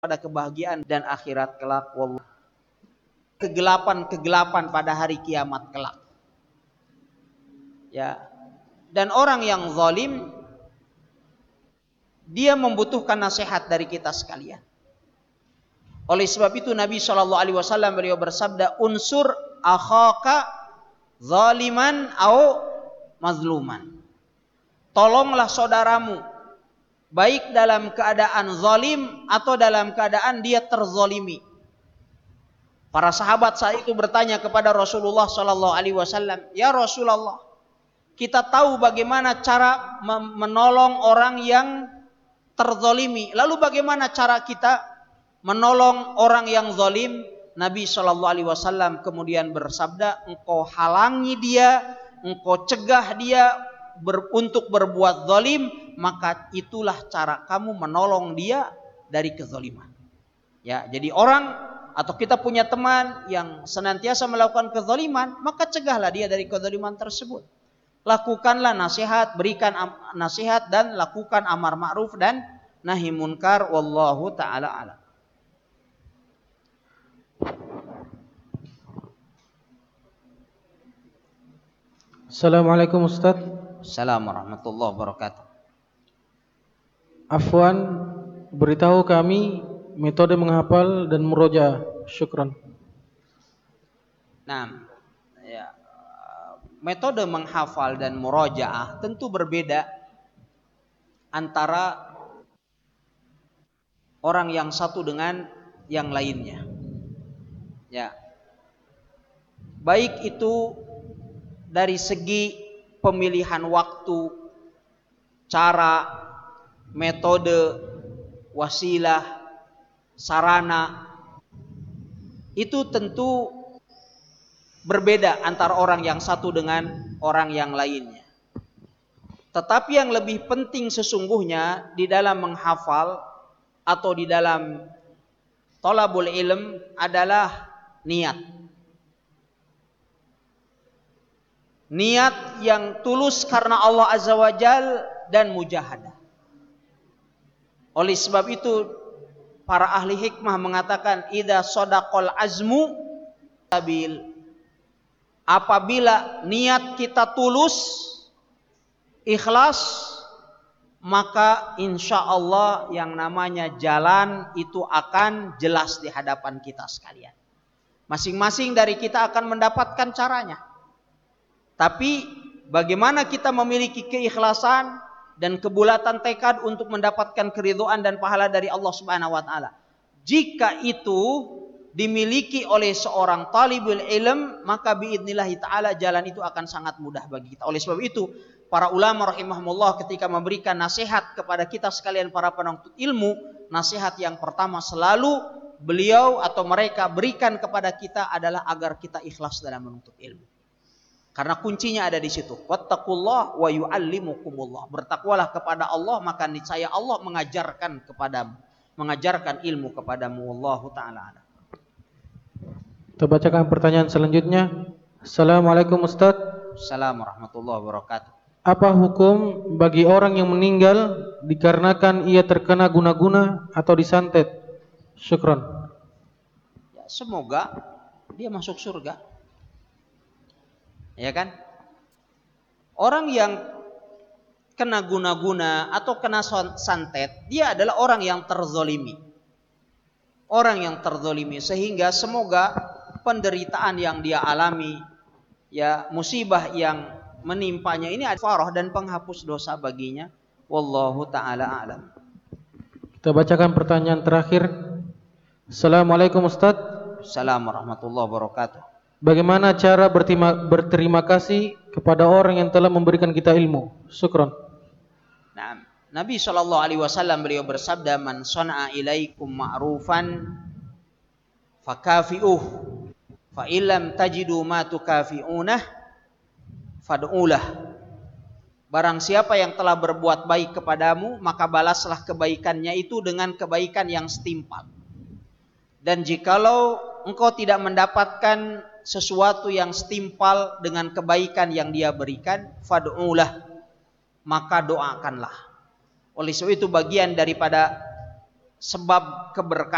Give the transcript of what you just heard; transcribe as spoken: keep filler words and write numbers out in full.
pada kebahagiaan dan akhirat kelak. Wallah. Kegelapan-kegelapan pada hari kiamat kelak. Ya. Dan orang yang zalim, dia membutuhkan nasihat dari kita sekalian. Oleh sebab itu Nabi shallallahu alaihi wasallam beliau bersabda, unsur akhaka zaliman au mazluman. Tolonglah saudaramu baik dalam keadaan zalim atau dalam keadaan dia terzalimi. Para sahabat saat itu bertanya kepada Rasulullah shallallahu alaihi wasallam, ya Rasulullah, kita tahu bagaimana cara menolong orang yang terzalimi. Lalu bagaimana cara kita menolong orang yang zalim? Nabi shallallahu alaihi wasallam kemudian bersabda, engkau halangi dia, engkau cegah dia ber, untuk berbuat zalim, maka itulah cara kamu menolong dia dari kezaliman. Ya, jadi orang atau kita punya teman yang senantiasa melakukan kezaliman, maka cegahlah dia dari kezaliman tersebut. Lakukanlah nasihat, berikan nasihat dan lakukan amar ma'ruf dan nahi munkar. Wallahu ta'ala alam. Assalamualaikum Ustaz. Assalamualaikum warahmatullahi wabarakatuh. Afwan, beritahu kami metode menghafal dan murojaah. Syukran. Nah, ya, metode menghafal dan murojaah tentu berbeda antara orang yang satu dengan yang lainnya. Ya. Baik itu dari segi pemilihan waktu, cara, metode, wasilah, sarana, itu tentu berbeda antara orang yang satu dengan orang yang lainnya. Tetapi yang lebih penting sesungguhnya di dalam menghafal atau di dalam thalabul ilm adalah niat. Niat yang tulus karena Allah Azza wa Jal dan mujahadah. Oleh sebab itu para ahli hikmah mengatakan idza shadaqal azmu sabil. Apabila niat kita tulus, ikhlas, maka insya Allah yang namanya jalan itu akan jelas di hadapan kita sekalian. Masing-masing dari kita akan mendapatkan caranya. Tapi bagaimana kita memiliki keikhlasan dan kebulatan tekad untuk mendapatkan keridhaan dan pahala dari Allah Subhanahu wa taala. Jika itu dimiliki oleh seorang talibul ilm, maka biidznillah taala jalan itu akan sangat mudah bagi kita. Oleh sebab itu, para ulama rahimahumullah ketika memberikan nasihat kepada kita sekalian para penuntut ilmu, nasihat yang pertama selalu beliau atau mereka berikan kepada kita adalah agar kita ikhlas dalam menuntut ilmu. Karena kuncinya ada di situ. Wattaqullah wa yu'allimukumullah. Bertakwalah kepada Allah, maka niscaya Allah mengajarkan kepadamu, mengajarkan ilmu kepadamu. Wallahu ta'ala a'lam. Kita bacakan pertanyaan selanjutnya. Assalamualaikum Ustaz. Assalamualaikum warahmatullahi wabarakatuh. Apa hukum bagi orang yang meninggal dikarenakan ia terkena guna-guna atau disantet? Syukran. Ya, semoga dia masuk surga. Ya kan? Orang yang kena guna-guna atau kena santet, dia adalah orang yang terzolimi. Orang yang terzolimi, sehingga semoga penderitaan yang dia alami, ya musibah yang menimpanya ini adalah farah dan penghapus dosa baginya. Wallahu ta'ala a'lam. Kita bacakan pertanyaan terakhir. Assalamualaikum Ustaz. Assalamualaikum warahmatullahi wabarakatuh. Bagaimana cara berterima, berterima kasih kepada orang yang telah memberikan kita ilmu? Syukran. Nah, Nabi shallallahu alaihi wasallam beliau bersabda, man sana'a ilaikum ma'rufan fakafi'uh fa illam tajidu ma tukafi'unah fad'ulah. Barang siapa yang telah berbuat baik kepadamu, maka balaslah kebaikannya itu dengan kebaikan yang setimpal. Dan jikalau engkau tidak mendapatkan sesuatu yang setimpal dengan kebaikan yang dia berikan, fad'ulah, maka doakanlah. Oleh sebab itu bagian daripada sebab keberkahan